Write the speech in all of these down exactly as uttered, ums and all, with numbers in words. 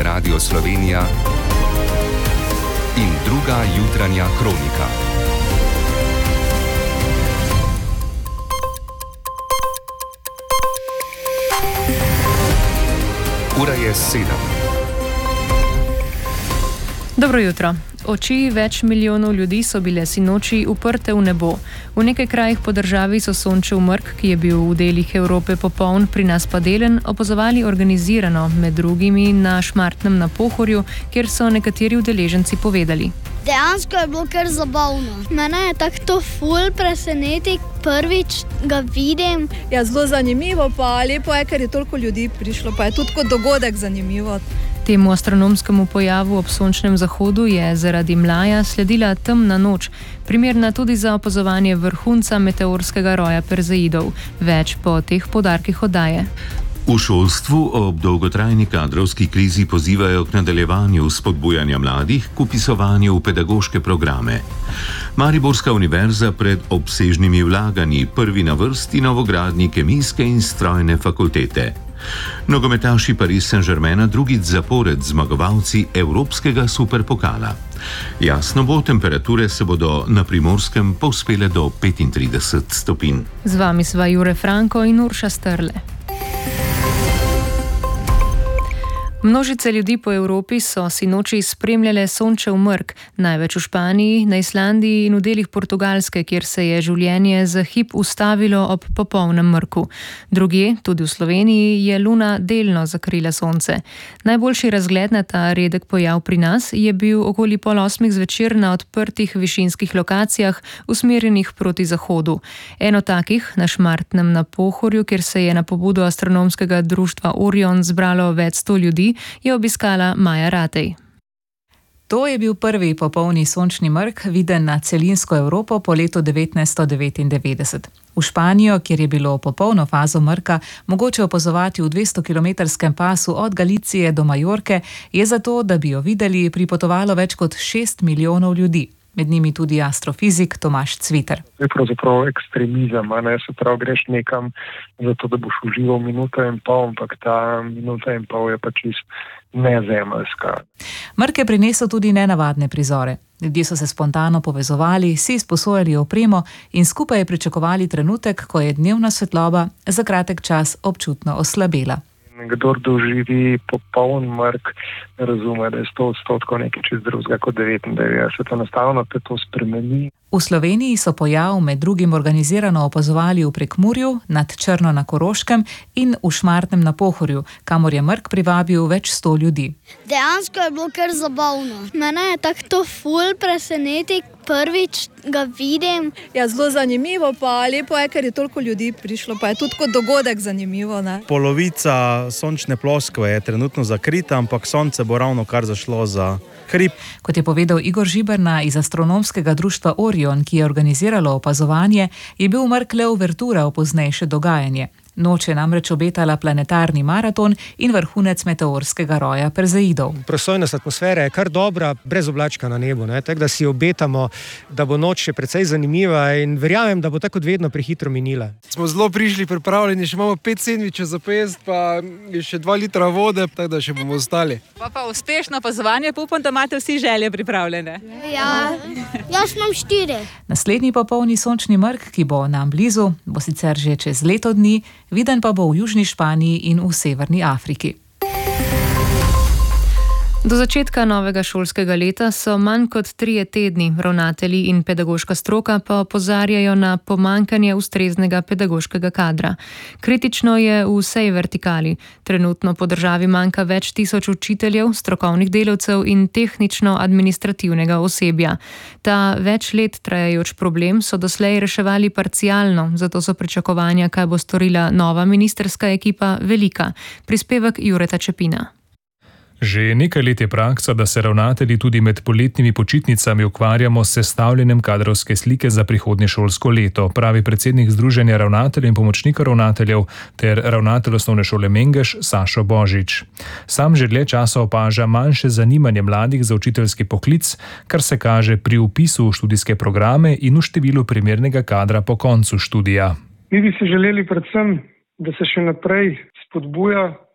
Radio Slovenija in druga jutranja kronika. Ura je sedem. Dobro jutro. Oči več milijonov ljudi so bile sinoči uprte v nebo. V nekaj krajih po državi so sončev mrk, ki je bil v delih Evrope popoln, pri nas pa delen, opazovali organizirano, med drugimi na Šmartnem na Pohorju, kjer so nekateri udeleženci povedali. Dejansko je bilo kar zabavno. Mene je tako to ful preseneti, prvič ga vidim. Ja, zelo zanimivo, pa lepo je, ker je toliko ljudi prišlo, pa je tudi kot dogodek zanimivo. Temu astronomskemu pojavu ob sončnem zahodu je zaradi mlaja sledila temna noč, primerna tudi za opazovanje vrhunca meteorskega roja Perzeidov. Več po teh poudarkih oddaje. V šolstvu ob dolgotrajni kadrovski krizi pozivajo k nadaljevanju spodbujanja mladih k vpisovanju v pedagoške programe. Mariborska univerza pred obsežnimi vlaganji, prvi na vrsti novogradnji kemijske in strojne fakultete. Nogometaši Paris Saint-Germaina drugič zapored zmagovalci Evropskega superpokala. Jasno bo, temperature se bodo na Primorskem povzpele do petintrideset stopinj. Z vami sva Jure Franko in Urša Strle. Množice ljudi po Evropi so sinoči spremljale sončev mrk, največ v Španiji, na Islandiji in v delih Portugalske, kjer se je življenje za hip ustavilo ob popolnem mrku. Drugje, tudi v Sloveniji, je luna delno zakrila sonce. Najboljši razgled na ta redek pojav pri nas je bil okoli pol osmih zvečer na odprtih višinskih lokacijah, usmerjenih proti zahodu. Eno takih, na Šmartnem na Pohorju, kjer se je na pobudo astronomskega društva Orion zbralo več sto ljudi, je obiskala Maja Ratej. To je bil prvi popolni sončni mrk, viden na celinsko Evropo po letu devetnajststo devetindevetdeset. V Španijo, kjer je bilo popolno fazo mrka mogoče opazovati v dvestokilometrskem pasu od Galicije do Majorke, je zato, da bi jo videli, pripotovalo več kot šest milijonov ljudi. Med njimi tudi astrofizik Tomaž Cviter. To je pravzaprav ekstremizem, a ne, se pravi, greš nekam zato, da boš užival minuto in pol, ampak ta minuta in pol je pa čist nezemeljska. Mrk je prinesel tudi nenavadne prizore. Ljudje so se spontano povezovali, si izposojali opremo in skupaj pričakovali trenutek, ko je dnevna svetloba za kratek čas občutno oslabela. Kdor doživi popoln mrk, razume, da je sto odstotkov nekaj čist drugega kot devetindevetdeset. Enostavno te to spremeni. V Sloveniji so pojav med drugim organizirano opazovali v Prekmurju, nad Črno na Koroškem in v Šmartnem na Pohorju, kamor je mrk privabil več sto ljudi. Dejansko je bilo kar zabavno. Mene je tako to ful preseneti, prvič ga vidim. Ja, zelo zanimivo, pa lepo je, ker je toliko ljudi prišlo, pa je tudi kot dogodek zanimivo, ne? Polovica sončne ploskve je trenutno zakrita, ampak sonce bo ravno kar zašlo za hrib. Kot je povedal Igor Žiberna iz astronomskega društva Orion, ki je organiziralo opazovanje, je bil mrk le uvertura v poznejše dogajanje. Noč je namreč obetala planetarni maraton in vrhunec meteorskega roja Perzeidov. Prosojnost atmosfere je kar dobra, brez oblačka na nebu, ne? Tako da si obetamo, da bo noč še precej zanimiva in verjamem, da bo tako vedno prehitro minila. Smo zelo prišli pripravljeni, še imamo pet sendvičev za pojesti, pa še dva litra vode, tako da še bomo ostali. Pa pa uspešno opazovanje, upam, da imate vsi želje pripravljene. Ja, jaz imam štiri. Naslednji popolni sončni mrk, ki bo nam blizu, bo sicer že čez leto dni, viden pa bo v Južni Španiji in v Severni Afriki. Do začetka novega šolskega leta so manj kot trije tedni, ravnatelji in pedagoška stroka pa opozarjajo na pomanjkanje ustreznega pedagoškega kadra. Kritično je v vsej vertikali. Trenutno po državi manjka več tisoč učiteljev, strokovnih delavcev in tehnično-administrativnega osebja. Ta več let trajajoč problem so doslej reševali parcialno, zato so pričakovanja, kaj bo storila nova ministrska ekipa, velika. Prispevek Jureta Čepina. Že nekaj let je praksa, da se ravnatelji tudi med poletnimi počitnicami ukvarjamo s sestavljanjem kadrovske slike za prihodnje šolsko leto, pravi predsednik Združenja ravnateljev in pomočnika ravnateljev ter ravnatelj osnovne šole Mengeš Sašo Božič. Sam že dlje časa opaža manjše zanimanje mladih za učiteljski poklic, kar se kaže pri vpisu v študijske programe in v številu primernega kadra po koncu študija. Mi bi si želeli predvsem, da se še naprej spodbuja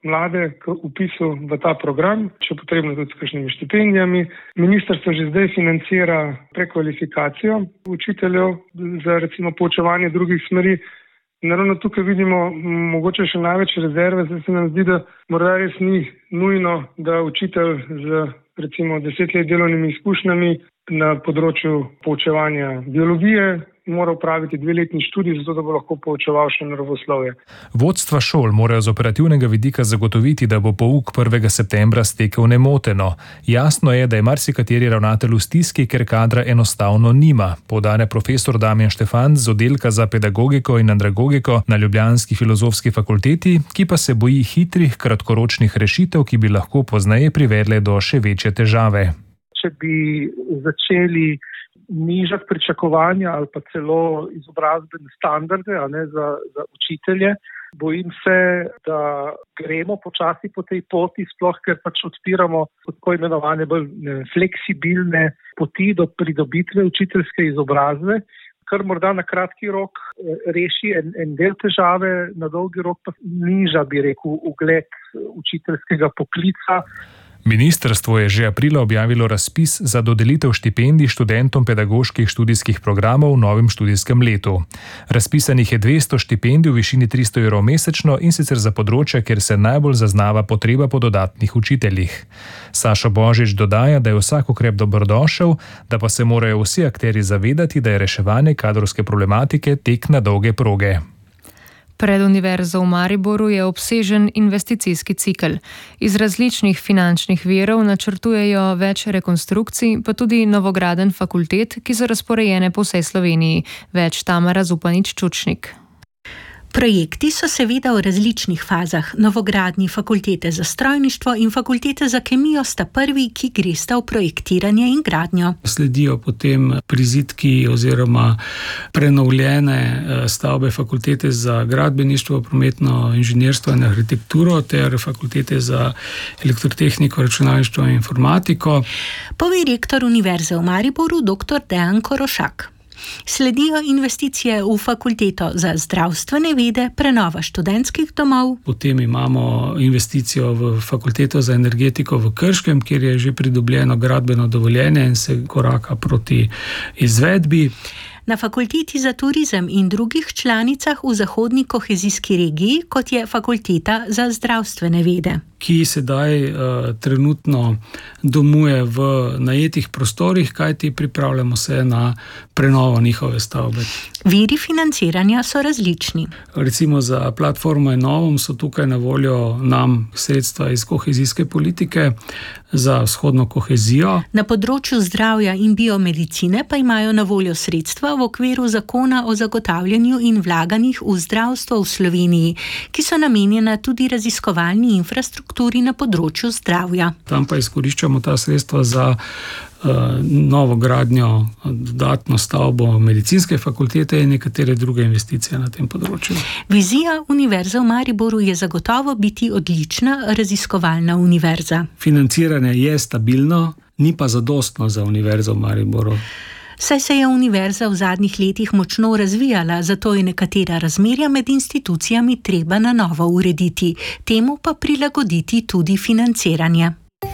mlade k vpisu v ta program, če potrebno tudi s kakšnimi štipendijami. Ministrstvo že zdaj financira prekvalifikacijo učiteljev za recimo poučevanje drugih smeri. Naravno tukaj vidimo mogoče še največ rezerve, zdaj se nam zdi, da morda res ni nujno, da učitelj z recimo deset let delovnimi izkušnjami na področju poučevanja biologije mora upraviti dveletni študij, zato da bo lahko poučeval še naravoslovje. Vodstva šol morajo z operativnega vidika zagotoviti, da bo pouk prvega septembra stekel nemoteno. Jasno je, da je marsikateri ravnatelj v stiski, ker kadra enostavno nima, poudarja profesor Damjan Štefan z oddelka za pedagogiko in andragogiko na ljubljanski filozofski fakulteti, ki pa se boji hitrih, kratkoročnih rešitev, ki bi lahko pozneje privedle do še večje težave. Če bi začeli nižati pričakovanja ali pa celo izobrazbene standarde, a ne, za, za učitelje. Bojim se, da gremo počasi po tej poti, sploh ker pač odpiramo tako imenovane bolj ne, fleksibilne poti do pridobitve učiteljske izobrazbe, kar morda na kratki rok reši en, en del težave, na dolgi rok pa niža, bi rekel, ugled učiteljskega poklica. Ministrstvo je že aprila objavilo razpis za dodelitev štipendij študentom pedagoških študijskih programov v novem študijskem letu. Razpisanih je dvesto štipendij v višini tristo evrov mesečno in sicer za področja, kjer se najbolj zaznava potreba po dodatnih učiteljih. Sašo Božič dodaja, da je vsak ukrep dobrodošel, da pa se morajo vsi akterji zavedati, da je reševanje kadrovske problematike tek na dolge proge. Pred Univerzo v Mariboru je obsežen investicijski cikel. Iz različnih finančnih virov načrtujejo več rekonstrukcij, pa tudi novogradenj fakultet, ki so razporejene po vsej Sloveniji. Več Tamara Zupanič-Čučnik. Projekti so seveda v različnih fazah. Novogradnji fakultete za strojništvo in fakultete za kemijo sta prvi, ki gresta v projektiranje in gradnjo. Sledijo potem prizidki oziroma prenovljene stavbe fakultete za gradbeništvo, prometno inženirstvo in arhitekturo ter fakultete za elektrotehniko, računalništvo in informatiko. Pove rektor Univerze v Mariboru dr. Dejan Korošak. Sledijo investicije v fakulteto za zdravstvene vede, prenova študentskih domov. Potem imamo investicijo v fakulteto za energetiko v Krškem, kjer je že pridobljeno gradbeno dovoljenje in se koraka proti izvedbi. Na fakulteti za turizem in drugih članicah v zahodni kohezijski regiji, kot je fakulteta za zdravstvene vede, ki sedaj uh, trenutno domuje v najetih prostorih, kajti pripravljamo se na prenovo njihove stavbe. Viri financiranja so različni. Recimo za platformo Enovom so tukaj na voljo nam sredstva iz kohezijske politike za vzhodno kohezijo. Na področju zdravja in biomedicine pa imajo na voljo sredstva v okviru zakona o zagotavljanju in vlaganjih v zdravstvo v Sloveniji, ki so namenjena tudi raziskovalni infrastrukturi na področju zdravja. Tam pa izkoriščamo ta sredstva za uh, novo gradnjo, dodatno stavbo medicinske fakultete in nekatere druge investicije na tem področju. Vizija Univerze v Mariboru je zagotovo biti odlična raziskovalna univerza. Financiranje je stabilno, ni pa zadostno za Univerzo v Mariboru. Saj se je univerza v zadnjih letih močno razvijala, zato je nekatera razmerja med institucijami treba na novo urediti, temu pa prilagoditi tudi financiranje.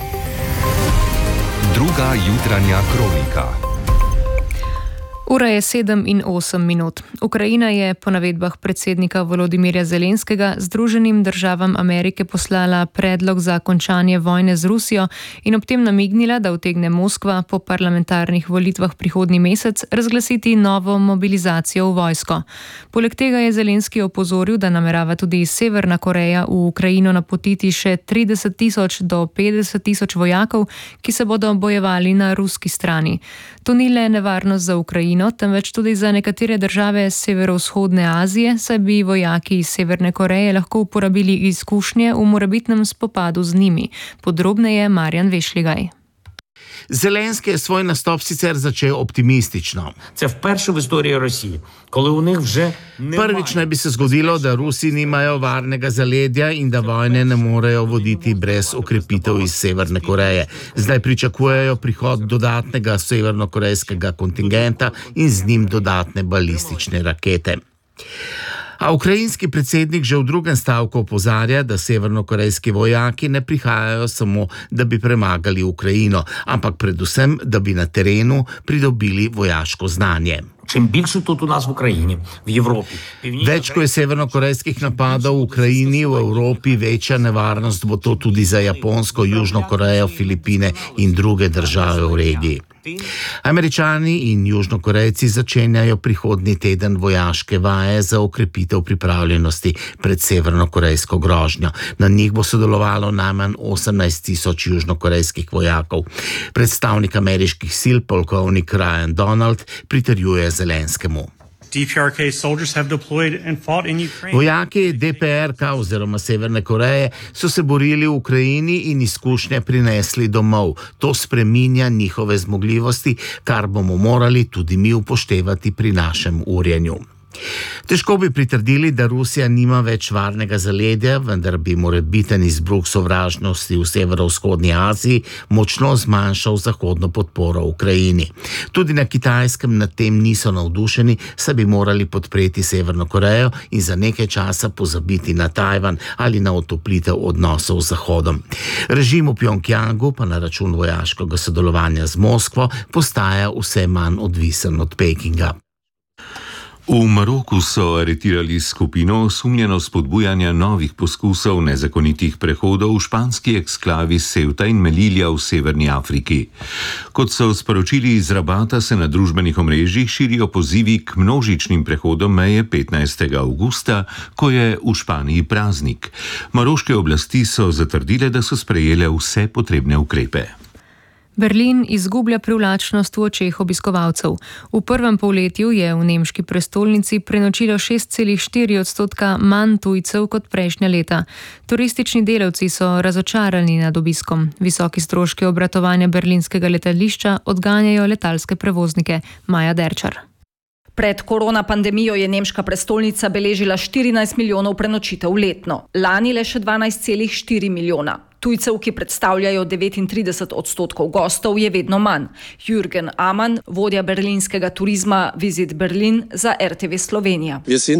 Druga jutranja kronika. Ura je sedem in osem minut. Ukrajina je po navedbah predsednika Volodimirja Zelenskega Združenim državam Amerike poslala predlog za končanje vojne z Rusijo in ob tem namignila, da utegne Moskva po parlamentarnih volitvah prihodnji mesec razglasiti novo mobilizacijo v vojsko. Poleg tega je Zelenski opozoril, da namerava tudi Severna Koreja v Ukrajino napotiti še trideset tisoč do petdeset tisoč vojakov, ki se bodo bojevali na ruski strani. To ni le nevarnost za Ukrajino, temveč tudi za nekatere države severovzhodne Azije, saj bi vojaki iz Severne Koreje lahko uporabili izkušnje v morebitnem spopadu z njimi. Podrobneje Marjan Vešligaj. Зеленський свій наступ sicer začel optimistično. Це вперше в історії Росії, коли у них вже Prvič naj bi se zgodilo, da Rusi nimajo varnega zaledja in da vojne ne morejo voditi brez okrepitev iz Severne Koreje. Zdaj pričakujejo prihod dodatnega severnokorejskega kontingenta in z njim dodatne balistične rakete. A ukrajinski predsednik že v drugem stavku opozarja, da severnokorejski vojaki ne prihajajo samo, da bi premagali Ukrajino, ampak predvsem, da bi na terenu pridobili vojaško znanje. Čim bільше тут у нас в Україні, в Європі. Več, ko je severnokorejskih napadov v Ukrajini, v Evropi, večja nevarnost bo to tudi za Japonsko, Južno Korejo, Filipine in druge države v regiji. Američani in Južnokorejci začenjajo prihodnji teden vojaške vaje za okrepitev pripravljenosti pred severnokorejsko grožnjo. Na njih bo sodelovalo najmanj osemnajst tisoč južnokorejskih vojakov. Predstavnik ameriških sil, polkovnik Ryan Donald, pritrjuje Zelenskemu. D P R K soldiers have deployed and fought in Ukraine. Vojaki D P R K oziroma Severne Koreje so se borili v Ukrajini in izkušnje prinesli domov. To spreminja njihove zmogljivosti, kar bomo morali tudi mi upoštevati pri našem urjenju. Težko bi pritrdili, da Rusija nima več varnega zaledja, vendar bi morebiten izbruh sovražnosti v severovzhodni Aziji močno zmanjšal zahodno podporo Ukrajini. Tudi na Kitajskem nad tem niso navdušeni, saj bi morali podpreti Severno Korejo in za nekaj časa pozabiti na Tajvan ali na otoplitev odnosov z Zahodom. Režim v Pjongjangu pa na račun vojaškega sodelovanja z Moskvo postaja vse manj odvisen od Pekinga. V Maroku so aretirali skupino osumljeno spodbujanja novih poskusov nezakonitih prehodov v španski eksklavi Ceuta in Melilla v severni Afriki. Kot so sporočili iz Rabata, se na družbenih omrežjih širijo pozivi k množičnim prehodom meje petnajstega avgusta, ko je v Španiji praznik. Maroške oblasti so zatrdile, da so sprejele vse potrebne ukrepe. Berlin izgublja privlačnost v očeh obiskovalcev. V prvem polletju je v nemški prestolnici prenočilo šest celih štiri odstotka manj tujcev kot prejšnja leta. Turistični delavci so razočarani nad obiskom. Visoki stroški obratovanja berlinskega letališča odganjajo letalske prevoznike. Maja Derčar. Pred korona pandemijo je nemška prestolnica beležila štirinajst milijonov prenočitev letno, lani le še dvanajst celih štiri milijona. Tujcev, ki predstavljajo devetintrideset odstotkov gostov, je vedno manj. Jürgen Amann, vodja berlinskega turizma Visit Berlin za R T V Slovenija.